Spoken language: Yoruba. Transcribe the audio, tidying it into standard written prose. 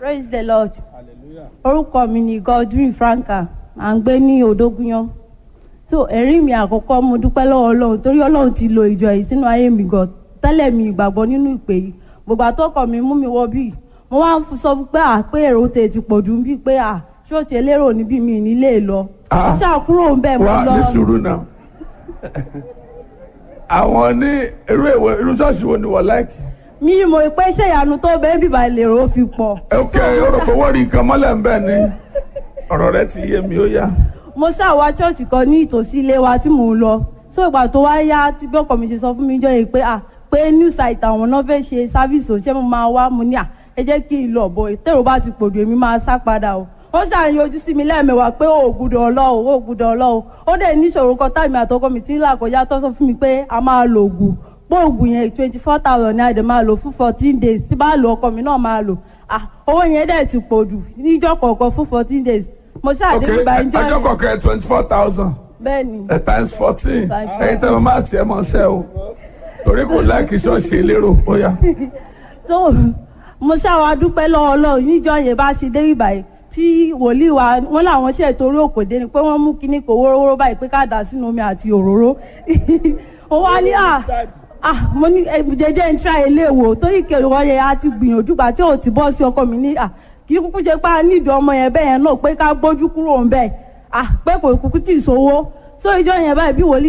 Praise the Lord. Hallelujah. Orúkọ mi ni Godwin Franka. À ń gbé ní Odógúnyán. So ẹ̀rí mi àkọ́kọ́ mo dúpẹ́ lọ́wọ́ Ọlọ́run torí Ọlọ́run ti lo ìjọ yìí sínú ayé mi gan. Tẹ́lẹ̀ mi ìgbàgbọ́ nínú ìpè yìí. Gbogbo àtọ́kọ̀ mi mú mi wọ bí. Mo wá sọ fún pé pé èrò tè ti pọ̀jù bí pé ṣọ́ọ̀ṣì elérò níbí mi nílé lọ. Ó ṣàkúrò ń bẹ̀ mọ́ lọ. Wá ní sùúrù náà. Àwọn ní irú ṣọ́ọ̀ṣì wo ni wọ́n láìkì? Mi mọ̀ pé iṣẹ́ ìyanu tó bẹ́ẹ̀ bíbá ìlérò fi pọ̀. Ok, orúkọ wọ́n rí nǹkan mọ́lẹ̀ ń bẹ̀ ni. Ọ̀rọ̀ rẹ ti yé mi ó yá. Mo ṣàwá ṣọ́ọ̀ṣì kan ní ìtòsí ilé wa tí mò ń lọ. So ìgbà tó wá yá tí bí ọkọ mi ṣe sọ fún mi jọ yìí pé new site àwọn náà fẹ́ ṣe sáfíìsì òṣìṣẹ́ mo máa wá mo ní ẹ jẹ́ kí n lọ bọ̀ tèrò bá ti pòdù èmi máa sá padà o. Wọ́n ṣàyànjú sí mi lẹ́ẹ̀mẹwàá pé ó gbúdọ̀ ọlọ́ọ̀ ó dẹ̀ níṣòro kan táìmì àtọkọ mi ti ń là kọjá tó sọ fún mi pé a máa lo ògùn pé ògùn yẹn 24,000 ní àdè máa lò fún 14 days tí bá lo ọkọ mi náà máa lò owó yẹn dẹ̀ ti pòdù níjọ́ kọ̀ọ̀kan fún 14 days mo ṣàdé ìgbà ìjọ yẹn. ọjọ́ kọ̀ọ̀kan 24,000. Bẹ́ẹ̀ni. Times 14 ẹ̀yin tẹ́ mo máa tiẹ̀ mọ́ ṣẹ́ o torí kò láìkí ṣọ́ọ̀ṣì elérò ó yá. So mo ṣàwá dúpẹ́ lọ́wọ́ Ọlọ́run níjọ́ yẹn bá ṣe dé ìbàyẹ̀ tí wòlíì wa wọn làwọn ṣe torí òkòdé ni pé wọ́n mú kíní kò wórówóró báyìí pé ká dà sínú omi àti òróró ó wá ní mo ní jẹjẹ ń tra ilé wò torí kẹrìnwó yẹn a ti gbìyànjú gbà tí ò ti bọ́ sí ọkọ mi ní kí kúkú ṣe pé a nídìí ọmọ yẹn bẹ́ẹ̀ yẹn náà pé ká gbójú kúrò ń bẹ́ẹ̀ pé kò kúkú tì í sówó so ìjọ yẹn báyìí bí wòlíì